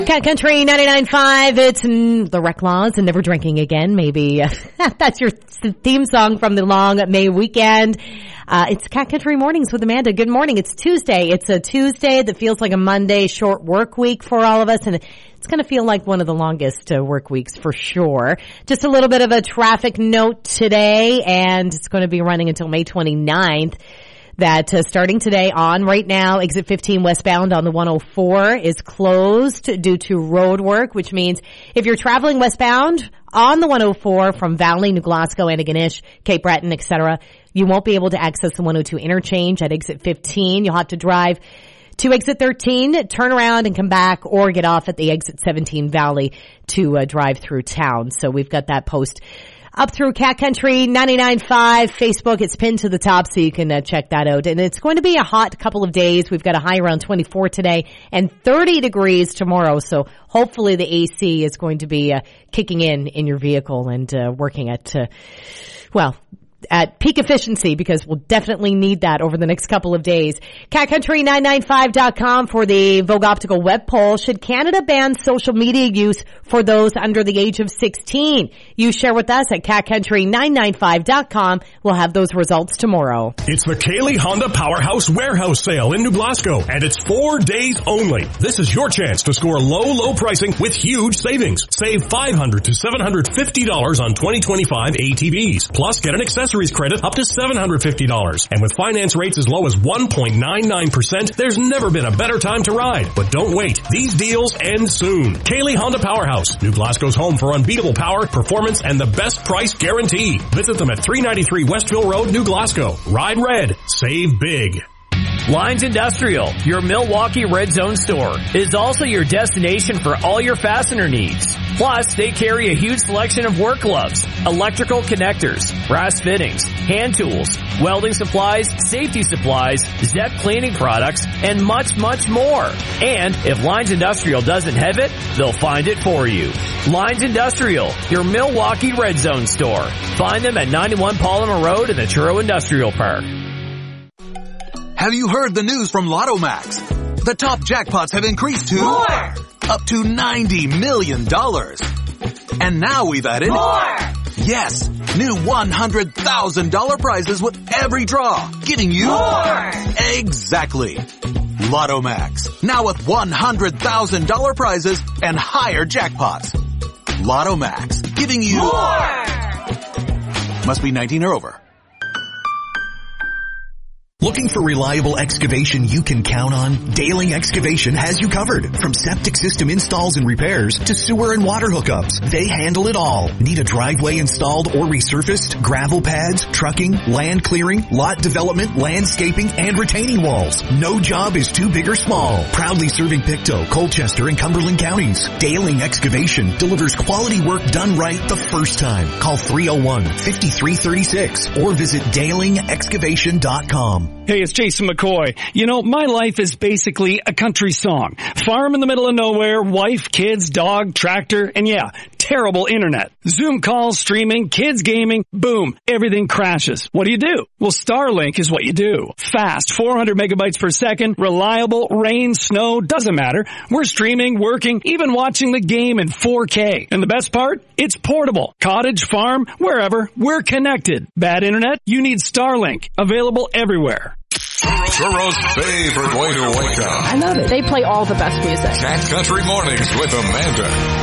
Cat Country 99.5, it's the Rec Laws and Never Drinking Again, maybe. That's your theme song from the long May weekend. It's Cat Country Mornings with Amanda. Good morning. It's Tuesday. It's a Tuesday that feels like a Monday, short work week for all of us, and it's going to feel like one of the longest work weeks for sure. Just a little bit of a traffic note today, and it's going to be running until May 29th. That starting today on right now, exit 15 westbound on the 104 is closed due to road work, which means if you're traveling westbound on the 104 from Valley, New Glasgow, Antigonish, Cape Breton, etc., you won't be able to access the 102 interchange at exit 15. You'll have to drive to exit 13, turn around and come back, or get off at the exit 17 Valley to drive through town. So we've got that post up through Cat Country 99.5 Facebook. It's pinned to the top so you can check that out. And it's going to be a hot couple of days. We've got a high around 24 today and 30 degrees tomorrow. So hopefully the AC is going to be kicking in your vehicle and working at peak efficiency, because we'll definitely need that over the next couple of days. CatCountry995.com for the Vogue Optical web poll. Should Canada ban social media use for those under the age of 16? You share with us at CatCountry995.com. We'll have those results tomorrow. It's the Kaylee Honda Powerhouse Warehouse Sale in New Glasgow, and it's 4 days only. This is your chance to score low pricing with huge savings. Save $500 to $750 on 2025 ATVs. Plus, get an accessories credit up to $750. And with finance rates as low as 1.99%, there's never been a better time to ride. But don't wait. These deals end soon. Kaylee Honda Powerhouse, New Glasgow's home for unbeatable power, performance, and the best price guarantee. Visit them at 393 Westville Road, New Glasgow. Ride red. Save big. Lines Industrial, your Milwaukee Red Zone store, is also your destination for all your fastener needs. Plus, they carry a huge selection of work gloves, electrical connectors, brass fittings, hand tools, welding supplies, safety supplies, ZEP cleaning products, and much, much more. And if Lines Industrial doesn't have it, they'll find it for you. Lines Industrial, your Milwaukee Red Zone store. Find them at 91 Polymer Road in the Truro Industrial Park. Have you heard the news from Lotto Max? The top jackpots have increased to more! Up to $90 million. And now we've added more! Yes, new $100,000 prizes with every draw, giving you more! Exactly. Lotto Max, now with $100,000 prizes and higher jackpots. Lotto Max, giving you more! Must be 19 or over. Looking for reliable excavation you can count on? Dailing Excavation has you covered. From septic system installs and repairs to sewer and water hookups, they handle it all. Need a driveway installed or resurfaced? Gravel pads, trucking, land clearing, lot development, landscaping, and retaining walls. No job is too big or small. Proudly serving Pictou, Colchester, and Cumberland counties. Dailing Excavation delivers quality work done right the first time. Call 301-5336 or visit DailingExcavation.com. Hey, it's Jason McCoy. You know, my life is basically a country song. Farm in the middle of nowhere, wife, kids, dog, tractor, and yeah, terrible internet. Zoom calls, streaming, kids gaming, boom, everything crashes. What do? Well, Starlink is what you do. Fast, 400 megabytes per second, reliable, rain, snow, doesn't matter. We're streaming, working, even watching the game in 4K. And the best part? It's portable. Cottage, farm, wherever, we're connected. Bad internet? You need Starlink. Available everywhere. Turo's favorite way to wake up. I love it. They play all the best music. Cat Country Mornings with Amanda.